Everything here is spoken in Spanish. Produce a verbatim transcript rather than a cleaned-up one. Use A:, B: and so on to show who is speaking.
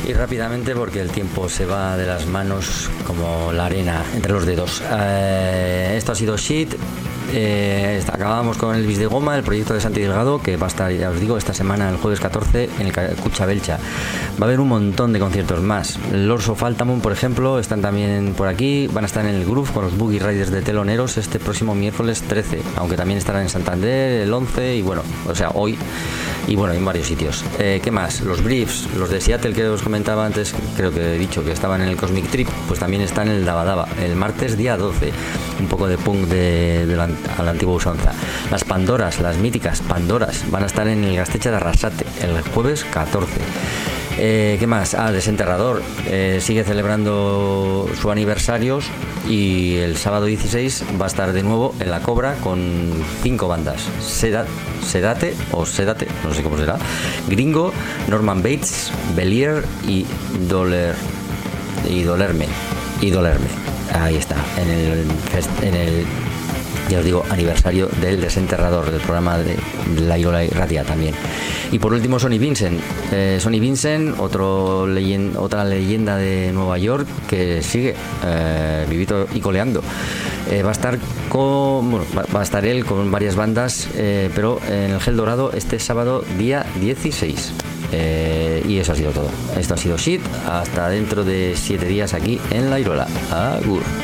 A: Y rápidamente, porque el tiempo se va de las manos como la arena entre los dedos. Eh, esto ha sido Shit. Eh, acabamos con el Bis de Goma, el proyecto de Santi Delgado, que va a estar, ya os digo, esta semana, el jueves catorce, en el Cucha Belcha. Va a haber un montón de conciertos más. Los of Altamont, por ejemplo, están también por aquí. Van a estar en el Groove con los Boogie Riders de teloneros este próximo miércoles trece, aunque también estarán en Santander el once y bueno, o sea, hoy. Y bueno, en varios sitios. Eh, ¿Qué más? Los Briefs, los de Seattle que os comentaba antes, creo que he dicho que estaban en el Cosmic Trip, pues también están en el Daba Daba, el martes día doce. Un poco de punk de, de la, a la antigua usanza. Las Pandoras, las míticas Pandoras, van a estar en el Gastecha de Arrasate el jueves catorce. Eh, ¿Qué más? Ah, Desenterrador eh, sigue celebrando su aniversarios y el sábado dieciséis va a estar de nuevo en La Cobra con cinco bandas: Seda, Sedate o Sedate, no sé cómo será, Gringo, Norman Bates, Belier y Doler y Dolerme y Dolerme. Ahí está, en el, en el ya os digo, aniversario del Desenterrador, del programa de La Irola y Ratia también. Y por último, Sonny Vincent. Eh, Sonny Vincent, otro leyen- otra leyenda de Nueva York que sigue eh, vivito y coleando. Eh, va a estar con, bueno, va, va a estar él con varias bandas, eh, pero en el Gel Dorado este sábado día dieciséis. Eh, y eso ha sido todo. Esto ha sido Shit. Hasta dentro de siete días aquí en La Irola. Agur.